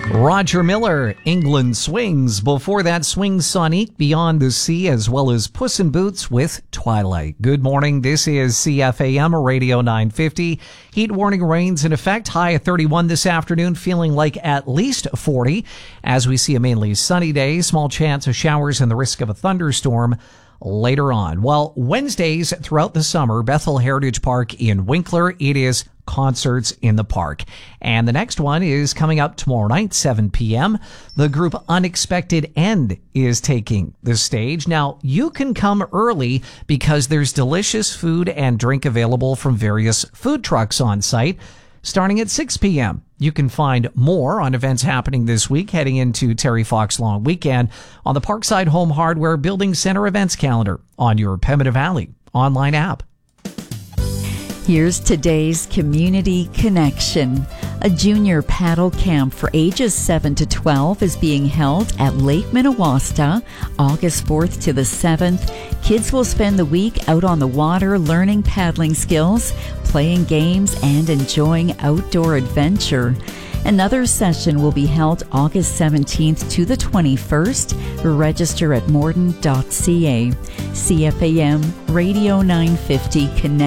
Roger Miller, England Swings. Before that, Swing Sonique, Beyond the Sea, as well as Puss in Boots with Twilight. Good morning. This is CFAM Radio 950. Heat warning rains in effect. High at 31 this afternoon, feeling like at least 40. As we see a mainly sunny day, small chance of showers and the risk of a thunderstorm later on. Well, Wednesdays throughout the summer, Bethel Heritage Park in Winkler, it is Concerts in the Park. And the next one is coming up tomorrow night, 7 p.m. The group Unexpected End is taking the stage. Now, you can come early because there's delicious food and drink available from various food trucks on site starting at 6 p.m. You can find more on events happening this week heading into Terry Fox Long Weekend on the Parkside Home Hardware Building Center events calendar on your Pembina Valley online app. Here's today's Community Connection. A junior paddle camp for ages 7 to 12 is being held at Lake Minnewaska, August 4th to the 7th. Kids will spend the week out on the water learning paddling skills, playing games, and enjoying outdoor adventure. Another session will be held August 17th to the 21st. Register at morden.ca. CFAM Radio 950 Connect.